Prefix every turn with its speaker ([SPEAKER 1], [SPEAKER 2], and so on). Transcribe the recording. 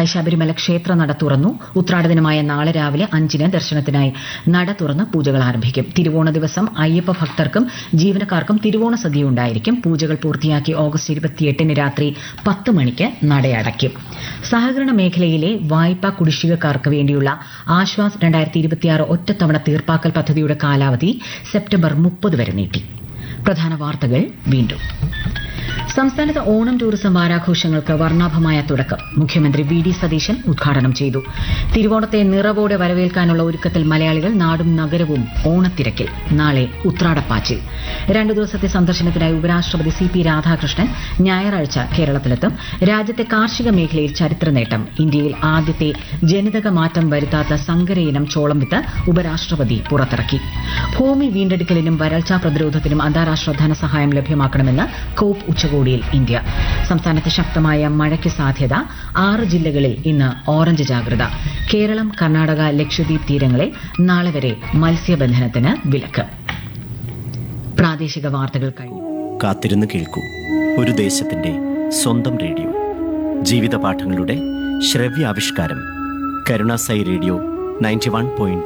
[SPEAKER 1] ശബരിമല ക്ഷേത്ര നട തുറന്നു. ഉത്രാട ദിനമായ നാളെ രാവിലെ 5-ന് ദർശനത്തിനായി നട തുറന്ന് പൂജകൾ ആരംഭിക്കും. തിരുവോണ ദിവസം അയ്യപ്പ ഭക്തർക്കും ജീവനക്കാർക്കും തിരുവോണ സദ്യ ഉണ്ടായിരിക്കും. പൂജകൾ പൂർത്തിയാക്കി ഓഗസ്റ്റ് 28-ന് രാത്രി 10 മണിക്ക് നടയടയ്ക്കും. സഹകരണ മേഖലയിലെ വായ്പാ കുടിശ്ശികക്കാർക്ക് വേണ്ടിയുള്ള ആശ്വാസ് 2026 ഒറ്റത്തവണ തീർപ്പാക്കൽ പദ്ധതിയുടെ കാലാവധി സെപ്റ്റംബർ 30 വരെ നീട്ടി. പ്രധാന വാർത്തകൾ വീണ്ടും. സംസ്ഥാനത്ത് ഓണം ടൂറിസം വാരാഘോഷങ്ങൾക്ക് വർണ്ണാഭമായ തുടക്കം. മുഖ്യമന്ത്രി വി ഡി സതീശൻ ഉദ്ഘാടനം ചെയ്തു. തിരുവോണത്തെ നിറവോടെ വരവേൽക്കാനുള്ള ഒരുക്കത്തിൽ മലയാളികൾ. നാടും നഗരവും ഓണത്തിരക്കിൽ. നാളെ ഉത്രാടപ്പാച്ചിൽ. 2 ദിവസത്തെ സന്ദർശനത്തിനായി ഉപരാഷ്ട്രപതി CP രാധാകൃഷ്ണൻ ഞായറാഴ്ച കേരളത്തിലെത്തും. രാജ്യത്തെ കാർഷിക മേഖലയിൽ ചരിത്ര നേട്ടം. ഇന്ത്യയിൽ ആദ്യത്തെ ജനിതക മാറ്റം വരുത്താത്ത സങ്കരയിനം ചോളം വിത്ത് ഉപരാഷ്ട്രപതി പുറത്തിറക്കി. ഭൂമി വീണ്ടെടുക്കലിനും വരൾച്ചാ പ്രതിരോധത്തിനും അന്താരാഷ്ട്ര ധനസഹായം ലഭ്യമാക്കണമെന്ന് കോപ്പ് ഉച്ചകോടിയിൽ ഇന്ത്യ. സംസ്ഥാനത്ത് ശക്തമായ മഴയ്ക്ക് സാധ്യത. 6 ജില്ലകളിൽ ഇന്ന് ഓറഞ്ച് ജാഗ്രത. കേരളം, കർണാടക, ലക്ഷദ്വീപ് തീരങ്ങളിൽ നാളെ വരെ മത്സ്യബന്ധനത്തിന് വിലക്ക്. പ്രാദേശിക വാർത്തകൾ കഴിഞ്ഞു.
[SPEAKER 2] കാത്തിരുന്ന് കേൾക്കൂ. ഒരു ദേശത്തിന്റെ സ്വന്തം റേഡിയോ. ജീവിത പാഠങ്ങളുടെ ശ്രവ്യാവിഷ്കാരം. കരുണാസായി റേഡിയോ 91.2